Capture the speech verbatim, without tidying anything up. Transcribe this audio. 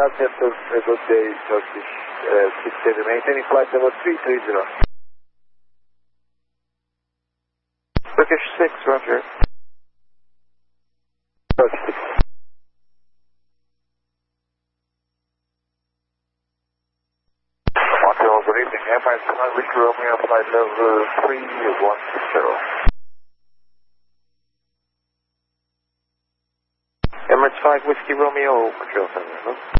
Center, good day, Turkish uh, six seven, maintaining flight level three three zero. Turkish six, roger. Turkish six. Montreal, good evening. Empire Command, Whiskey Romeo, flight level three one zero. Emirates five, Whiskey Romeo, Montreal Center.